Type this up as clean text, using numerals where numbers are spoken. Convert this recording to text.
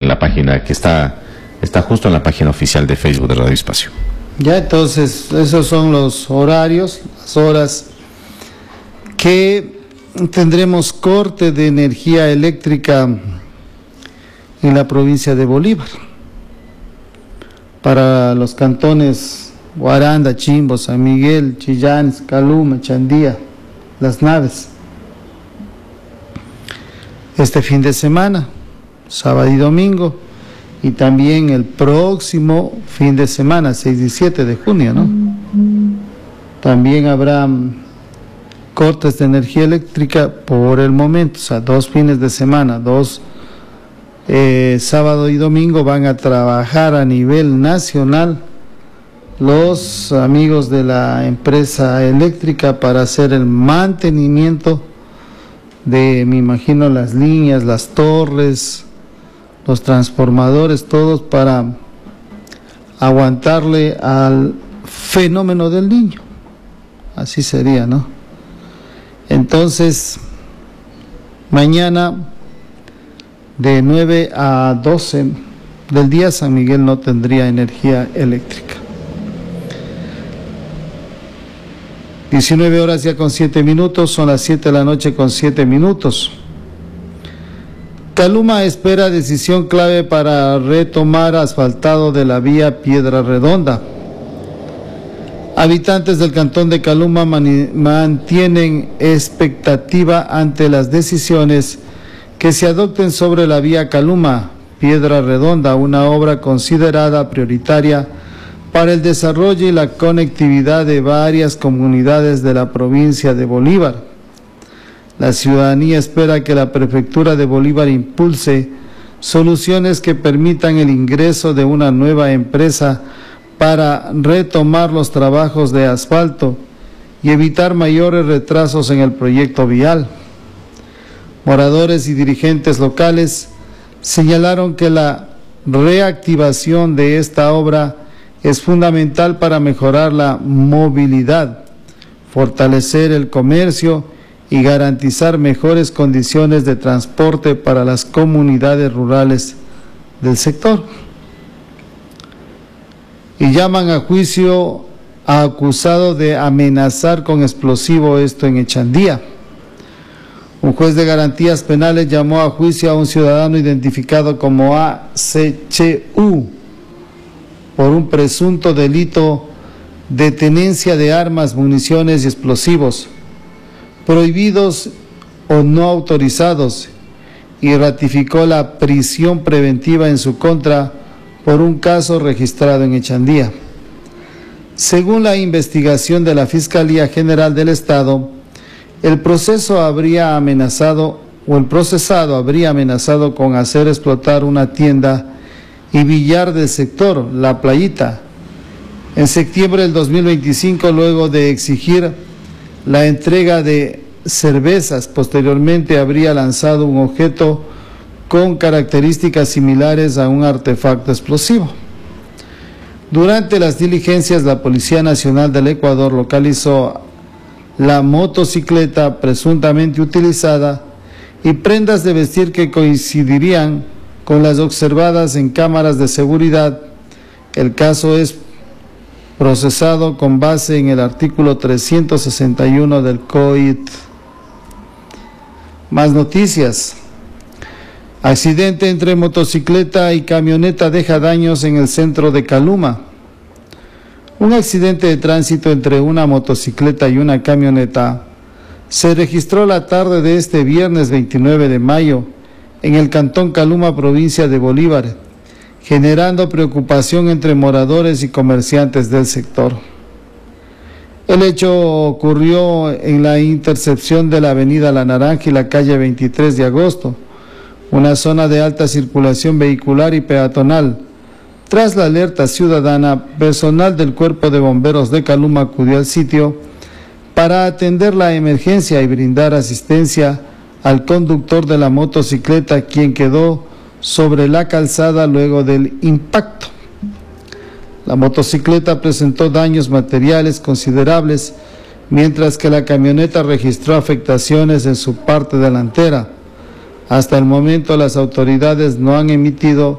la página que está justo en la página oficial de Facebook de Radio Espacio. Ya, entonces, esos son los horarios, las horas que tendremos corte de energía eléctrica en la provincia de Bolívar. Para los cantones Guaranda, Chimbo, San Miguel, Chillán, Caluma, Chandía, Las Naves. Este fin de semana, sábado y domingo, y también el próximo fin de semana, 6 y 7 de junio, ¿no? También habrá cortes de energía eléctrica por el momento, o sea, 2 fines de semana, sábado y domingo van a trabajar a nivel nacional los amigos de la empresa eléctrica para hacer el mantenimiento de, me imagino, las líneas, las torres, los transformadores, todos para aguantarle al fenómeno del Niño. Así sería, ¿no? Entonces, mañana de 9 a 12 del día San Miguel no tendría energía eléctrica. 19 horas ya con 7 minutos, son las 7 de la noche con 7 minutos. Caluma espera decisión clave para retomar asfaltado de la vía Piedra Redonda. Habitantes del cantón de Caluma mantienen expectativa ante las decisiones que se adopten sobre la vía Caluma Piedra Redonda, una obra considerada prioritaria para el desarrollo y la conectividad de varias comunidades de la provincia de Bolívar. La ciudadanía espera que la Prefectura de Bolívar impulse soluciones que permitan el ingreso de una nueva empresa para retomar los trabajos de asfalto y evitar mayores retrasos en el proyecto vial. Moradores y dirigentes locales señalaron que la reactivación de esta obra es fundamental para mejorar la movilidad, fortalecer el comercio y garantizar mejores condiciones de transporte para las comunidades rurales del sector. Y llaman a juicio a acusado de amenazar con explosivo, esto en Echandía. Un juez de garantías penales llamó a juicio a un ciudadano identificado como ACHU por un presunto delito de tenencia de armas, municiones y explosivos prohibidos o no autorizados, y ratificó la prisión preventiva en su contra por un caso registrado en Echandía. Según la investigación de la Fiscalía General del Estado, el procesado habría amenazado con hacer explotar una tienda y billar del sector La Playita en septiembre del 2025, luego de exigir la entrega de cervezas. Posteriormente habría lanzado un objeto con características similares a un artefacto explosivo. Durante las diligencias, la Policía Nacional del Ecuador localizó la motocicleta presuntamente utilizada y prendas de vestir que coincidirían con las observadas en cámaras de seguridad. El caso es procesado con base en el artículo 361 del COIT. Más noticias. Accidente entre motocicleta y camioneta deja daños en el centro de Caluma. Un accidente de tránsito entre una motocicleta y una camioneta se registró la tarde de este viernes 29 de mayo en el cantón Caluma, provincia de Bolívar, generando preocupación entre moradores y comerciantes del sector. El hecho ocurrió en la intercepción de la avenida La Naranja y la calle 23 de agosto, una zona de alta circulación vehicular y peatonal. Tras la alerta ciudadana, personal del Cuerpo de Bomberos de Caluma acudió al sitio para atender la emergencia y brindar asistencia al conductor de la motocicleta, quien quedó sobre la calzada luego del impacto. La motocicleta presentó daños materiales considerables, mientras que la camioneta registró afectaciones en su parte delantera. Hasta el momento, las autoridades no han emitido